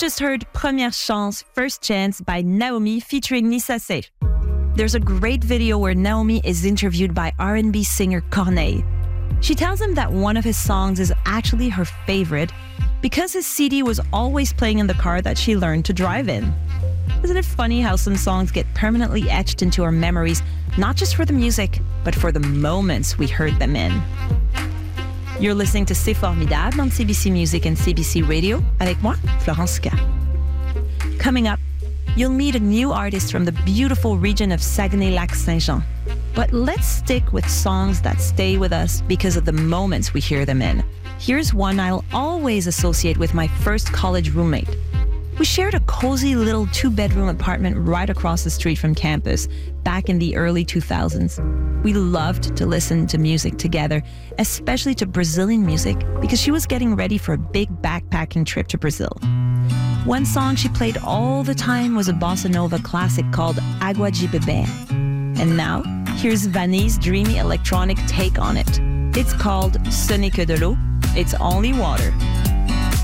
just heard Première Chance, First Chance by Naomi featuring Nissa C. There's a great video where Naomi is interviewed by R&B singer Corneille. She tells him that one of his songs is actually her favorite because his CD was always playing in the car that she learned to drive in. Isn't it funny how some songs get permanently etched into our memories, not just for the music, but for the moments we heard them in? You're listening to C'est Formidable on CBC Music and CBC Radio, avec moi, Florence K. Coming up, you'll meet a new artist from the beautiful region of Saguenay-Lac-Saint-Jean. But let's stick with songs that stay with us because of the moments we hear them in. Here's one I'll always associate with my first college roommate. We shared a cozy little 2-bedroom apartment right across the street from campus back in the early 2000s. We loved to listen to music together, especially to Brazilian music, because she was getting ready for a big backpacking trip to Brazil. One song she played all the time was a bossa nova classic called Água de Beber. And now, here's Vanny's dreamy electronic take on it. It's called Ce n'est que de l'eau, it's only water.